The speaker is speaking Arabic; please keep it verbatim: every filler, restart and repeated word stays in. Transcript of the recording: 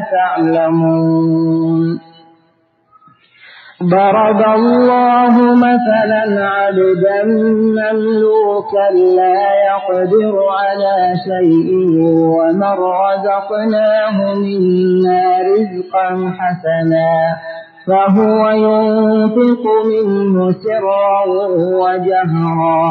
تعلمون ضرب الله مثلا عبدا مملوكا لا يقدر على شيء ومن رزقناه منا رزقا حسنا فهو ينفق منه سرا وجهرا